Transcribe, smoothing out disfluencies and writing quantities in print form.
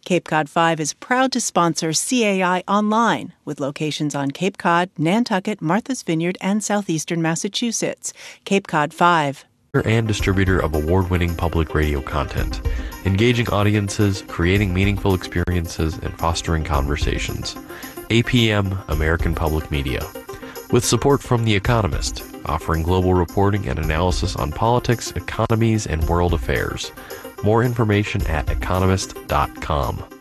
Cape Cod 5 is proud to sponsor CAI Online, with locations on Cape Cod, Nantucket, Martha's Vineyard, and southeastern Massachusetts. Cape Cod 5. And distributor of award-winning public radio content, engaging audiences, creating meaningful experiences, and fostering conversations. APM, American Public Media. With support from The Economist, offering global reporting and analysis on politics, economies, and world affairs. More information at economist.com.